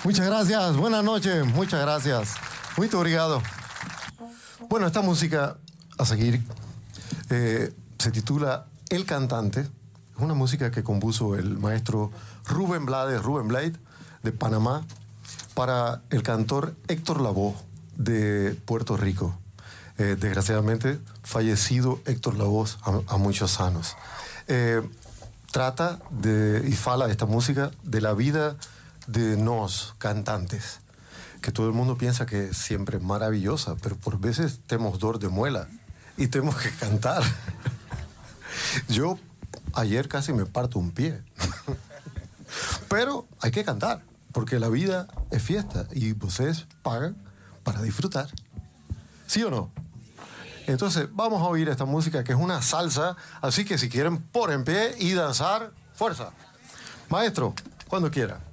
Muchas gracias, buenas noches, muchas gracias. Muy obrigado. Bueno, esta música a seguir se titula El Cantante. Es una música que compuso el maestro Rubén Blade, de Panamá, para el cantor Héctor Lavoe, de Puerto Rico. Desgraciadamente, fallecido Héctor Lavoe a muchos años. Trata y fala esta música de la vida de nos cantantes, que todo el mundo piensa que es siempre maravillosa, pero por veces tenemos dolor de muela y tenemos que cantar. Yo ayer casi me parto un pie. Pero hay que cantar, porque la vida es fiesta y ustedes pagan para disfrutar. ¿Sí o no? Entonces vamos a oír esta música que es una salsa, así que si quieren por en pie y danzar, fuerza. Maestro, cuando quiera.